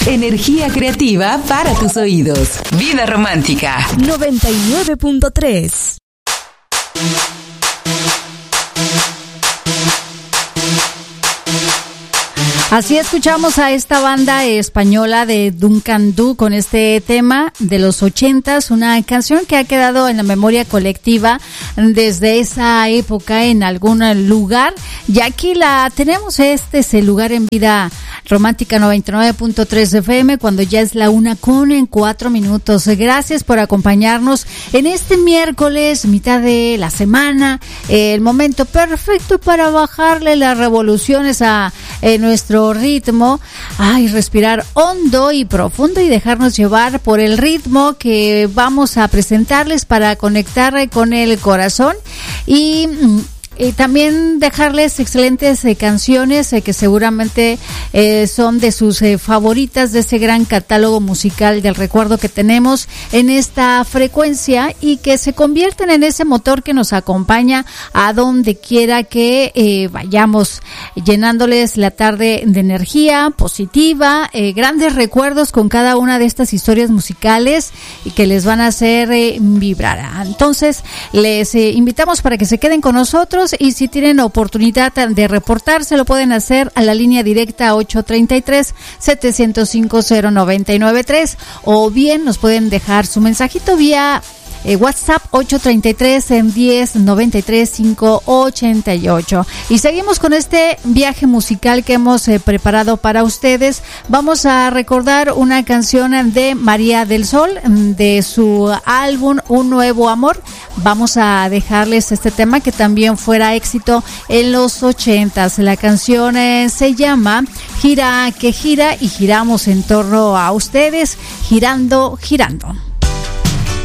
Energía creativa para tus oídos. Vida Romántica 99.3. Así escuchamos a esta banda española de Duncan Du con este tema de los 80s, una canción que ha quedado en la memoria colectiva desde esa época en algún lugar. Y aquí la tenemos, este es el lugar en Vida Romántica 99.3 FM, cuando ya es la 1:04. Gracias por acompañarnos en este miércoles, mitad de la semana, el momento perfecto para bajarle las revoluciones a nuestro ritmo, respirar hondo y profundo y dejarnos llevar por el ritmo que vamos a presentarles para conectar con el corazón y también dejarles excelentes canciones que seguramente son de sus favoritas de ese gran catálogo musical del recuerdo que tenemos en esta frecuencia y que se convierten en ese motor que nos acompaña a donde quiera que vayamos, llenándoles la tarde de energía positiva, grandes recuerdos con cada una de estas historias musicales y que les van a hacer vibrar. Entonces les invitamos para que se queden con nosotros. Y si tienen oportunidad de reportarse, lo pueden hacer a la línea directa 833-705-0993 o bien nos pueden dejar su mensajito vía WhatsApp 833-1093-588. Y seguimos con este viaje musical que hemos preparado para ustedes. Vamos a recordar una canción de María del Sol, de su álbum Un Nuevo Amor. Vamos a dejarles este tema que también fuera éxito en los 80s. La canción se llama Gira que gira y giramos en torno a ustedes, girando, girando.